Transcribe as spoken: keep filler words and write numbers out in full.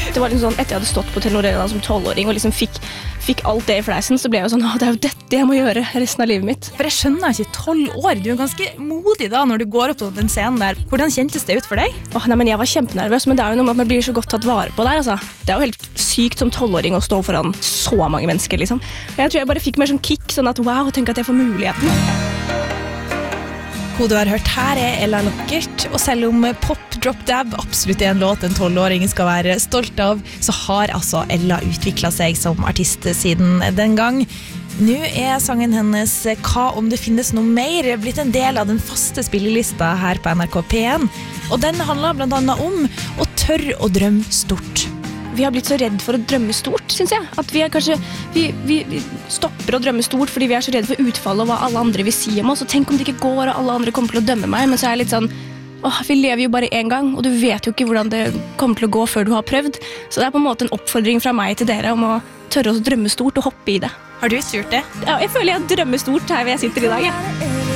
Det var liksom sånn, etter jeg hadde stått på Telenor Arena som tolvåring og liksom fikk, fikk alt det i fleisen, så ble jeg jo sånn, det er jo dette jeg må gjøre resten av livet mitt. For jeg skjønner ikke, tolv år, du er ganske modig da når du går opp på den scenen der. Hvordan kjentes det ut for deg? Åh, nei, men jeg var kjempenervøs, men det er jo noe med at man blir så godt tatt vare på der, altså. Det er jo helt sykt som tolvåring å stå foran så mange mennesker, liksom. Jeg tror jeg bare fikk mer sånn kick, sånn at wow, tenk at jeg får muligheten. Hun du har hørt her er Ella Lockert, og selv om Pop Drop Dab absolutt er en låt en tolvåring skal være stolt av, så har altså Ella utviklet seg som artist siden den gang. Nå er sangen hennes Hva om det finnes noe mer blitt en del av den faste spillelista her på N R K P en, og den handler blant annet om å tørre å drømme stort. Vi har blitt så redd for å drømme stort, synes jeg. At vi er kanskje, vi, vi, vi stopper å drømme stort fordi vi er så redd for utfallet og hva alle andre vil si om oss. Og tenk om det ikke går, og alle andre kommer til å dømme meg. Men så er jeg litt sånn, åh, vi lever jo bare en gang, og du vet jo ikke hvordan det kommer til å gå før du har prøvd. Så det er på en måte en oppfordring fra meg til dere om å tørre å drømme stort og hoppe i det. Har du gjort det? Ja, jeg føler jeg drømmer stort her hvor jeg sitter i dag, ja.